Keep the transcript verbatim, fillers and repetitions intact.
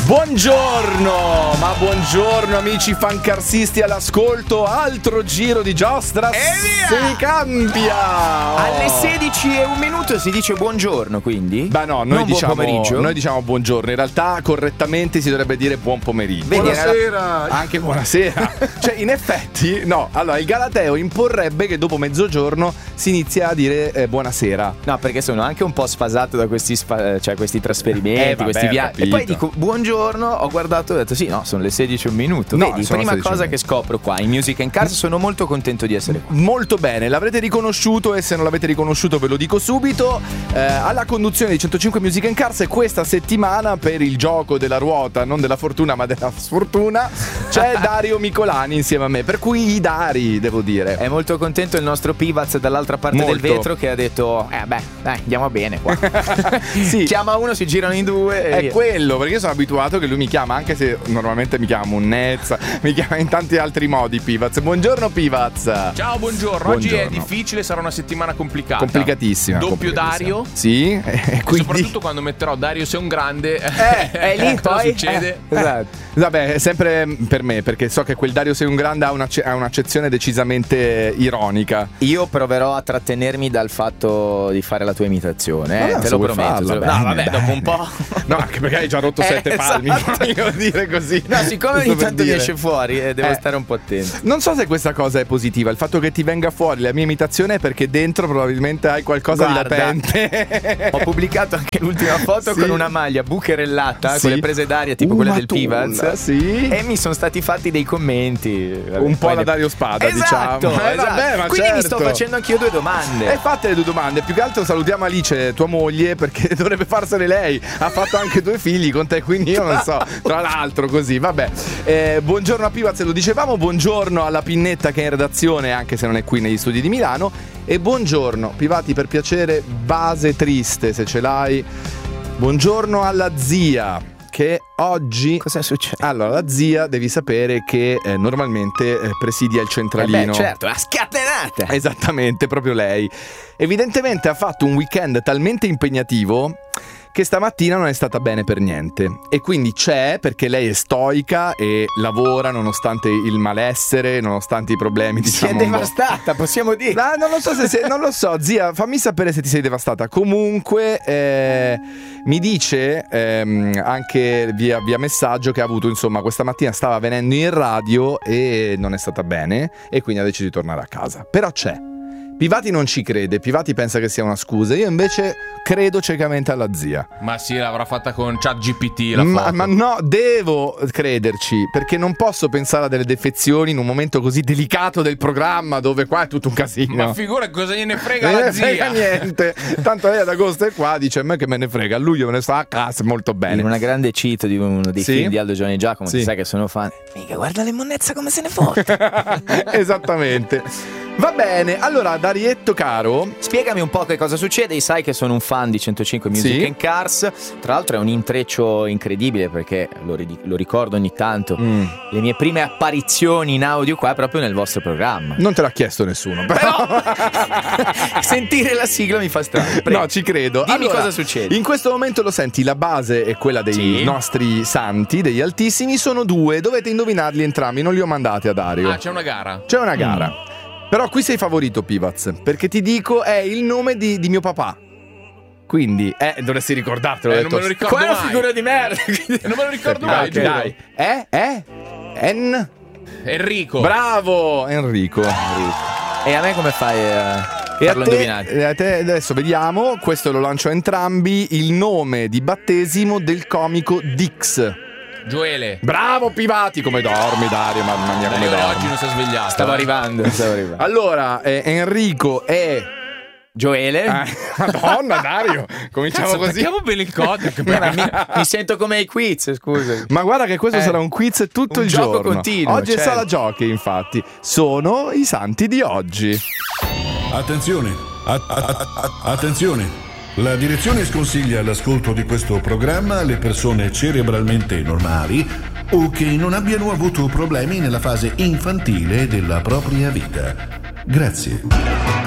Buongiorno, ma buongiorno amici fancarsisti all'ascolto, altro giro di giostra e via! Si cambia! Alle sedici e un minuto si dice buongiorno, quindi? Beh no, noi non diciamo, buon pomeriggio. Noi diciamo buongiorno, in realtà correttamente si dovrebbe dire buon pomeriggio. Vedi, buonasera! Era... Anche buonasera! Cioè in effetti, no, allora il Galateo imporrebbe che dopo mezzogiorno si inizia a dire eh, buonasera. No, perché sono anche un po' sfasato da questi, sfa- cioè, questi trasferimenti, eh, vabbè, questi viaggi. E poi dico buongiorno, ho guardato e ho detto sì, no, sono le sedici e un minuto. No, Vedi, prima cosa che scopro qua in Music and Cars, sono molto contento di essere qua. Molto bene, l'avrete riconosciuto e se non l'avete riconosciuto ve lo dico subito. Eh, alla conduzione di centocinque Music and Cars questa settimana per il gioco della ruota, non della fortuna ma della sfortuna, c'è Dario Micolani insieme a me, per cui i Dari, devo dire. È molto contento il nostro Pivaz dall'altra parte molto. del vetro che ha detto eh beh, dai, andiamo bene qua. Sì. Chiama uno, si girano in due e È via. quello, perché io sono abituato che lui mi chiama, anche se normalmente mi chiama Munnezza, mi chiama in tanti altri modi Pivaz. Buongiorno Pivaz. Ciao, buongiorno. buongiorno. Oggi è difficile, sarà una settimana complicata. Complicatissima. Doppio complicatissima. Dario. Sì, e quindi... e soprattutto quando metterò Dario sei un grande. Eh, è lì cosa poi succede? Eh, esatto. Vabbè, è sempre per me, perché so che quel Dario sei un grande ha, una, ha un'accezione decisamente ironica. Io proverò a trattenermi dal fatto di fare la tua imitazione, eh? No, Te lo prometto. farla, te lo... bene, No, vabbè, bene. dopo un po'. No, anche perché hai già rotto Eh, sette palmi, esatto. voglio dire così. No, siccome Giusto ogni per tanto mi dire. esce fuori e devo Eh. stare un po' attento. Non so se questa cosa è positiva, il fatto che ti venga fuori la mia imitazione è perché dentro probabilmente hai qualcosa Guarda, di latente. Ho pubblicato anche l'ultima foto Sì. con una maglia bucherellata, Sì. con le prese d'aria tipo Uh, quelle ma del tu, Pivaz. sì. E mi sono stati fatti dei commenti. Vabbè, Un po' poi la ne- Dario Spada, esatto, diciamo. Eh, esatto. vabbè, ma Quindi mi certo. sto facendo anch'io due domande. E fate le due domande. Più che altro salutiamo Alice, tua moglie, perché dovrebbe farsene lei. Ha fatto anche due figli con te, quindi io non so. Tra l'altro, così, vabbè. Eh, buongiorno a Pivaz, lo dicevamo. Buongiorno alla Pinnetta che è in redazione, anche se non è qui negli studi di Milano. E buongiorno, Pivati, per piacere, base triste se ce l'hai. Buongiorno alla zia, che oggi... Cosa succede? Allora, la zia devi sapere che eh, normalmente eh, presidia il centralino. Eh beh, certo, la scatenata. Esattamente, proprio lei. Evidentemente ha fatto un weekend talmente impegnativo che stamattina non è stata bene per niente. E quindi c'è, perché lei è stoica e lavora nonostante il malessere, nonostante i problemi, diciamo. Si è devastata, possiamo dire. Ah, non lo so se sei, non lo so, zia, fammi sapere se ti sei devastata. Comunque eh, mi dice ehm, anche via, via messaggio che ha avuto, insomma, questa mattina stava venendo in radio e non è stata bene e quindi ha deciso di tornare a casa. Però c'è. Pivati non ci crede, Pivati pensa che sia una scusa. Io invece credo ciecamente alla zia. Ma sì, l'avrà fatta con ChatGPT la Ma, foto. ma no, devo crederci, perché non posso pensare a delle defezioni in un momento così delicato del programma, dove qua è tutto un casino. Ma figura cosa gliene frega Non la ne frega zia. niente. Tanto lei ad agosto è qua, dice a me che me ne frega, a luglio me ne sta a casa molto bene. In una grande cita di uno dei Sì? film di Aldo Giovanni Giacomo, Sì. sai che sono fan. Mica, guarda le monnezza come se ne fotte. Esattamente. Va bene, allora Darietto caro, Spiegami un po' che cosa succede. Sai che sono un fan di centocinque Music Sì. and Cars. Tra l'altro è un intreccio incredibile, perché lo, ri- lo ricordo ogni tanto. Mm. Le mie prime apparizioni in audio qua è proprio nel vostro programma. non te l'ha chiesto nessuno, però Sentire la sigla mi fa strano. Prego. no, ci credo. Dimmi Allora, cosa succede. In questo momento lo senti, la base è quella dei Sì. nostri santi, degli altissimi, sono due, dovete indovinarli entrambi, non li ho mandati a Dario. Ah, c'è una gara. C'è una gara. Mm. Però qui sei favorito, Pivaz, perché ti dico è il nome di, di mio papà. Quindi, eh, dovresti ricordartelo. Eh, ho non detto. me lo ricordo Qua è una mai. figura di merda. Eh, Non me lo ricordo Dai, mai, giuro. dai. Eh? Eh? En? Enrico. Bravo, Enrico. E a me come fai a E a farlo te, indovinare? e a te adesso vediamo, questo lo lancio a entrambi, il nome di battesimo del comico Dix. Gioele. Bravo Pivati, come dormi Dario, mamma mia come Dario dormi. oggi non si è svegliato. Stavo eh. arrivando, stavo arrivando. Allora, eh, Enrico è... Gioele? Eh, Madonna Dario, cominciamo Cazzo, così. attacchiamo bene il codec. Eh, ma mi, mi sento come ai quiz, scusa. Ma guarda che questo Eh, sarà un quiz tutto un il gioco giorno. continuo, Oggi è certo. sala giochi, infatti. Sono i santi di oggi. Attenzione, a- a- a- a- attenzione. La direzione sconsiglia l'ascolto di questo programma alle persone cerebralmente normali o che non abbiano avuto problemi nella fase infantile della propria vita. Grazie.